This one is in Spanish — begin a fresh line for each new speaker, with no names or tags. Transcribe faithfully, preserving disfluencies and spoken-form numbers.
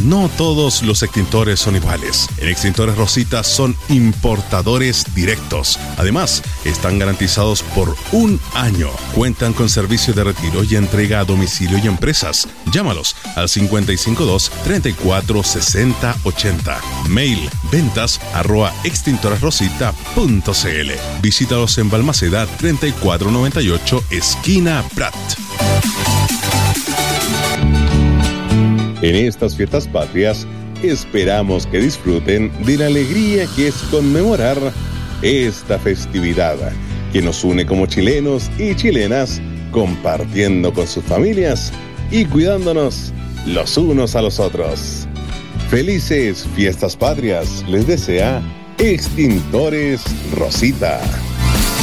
No todos los extintores son iguales. En Extintores Rosita son importadores directos. Además, están garantizados por un año. Cuentan con servicio de retiro y entrega a domicilio y empresas. Llámalos al cincuenta y cinco dos, treinta y cuatro, sesenta, ochenta. Mail ventas arroba extintoresrosita punto cl. Visítalos en Balmaceda treinta y cuatro noventa y ocho, esquina Prat.
En estas fiestas patrias, esperamos que disfruten de la alegría que es conmemorar esta festividad que nos une como chilenos y chilenas, compartiendo con sus familias y cuidándonos los unos a los otros. Felices fiestas patrias les desea Extintores Rosita.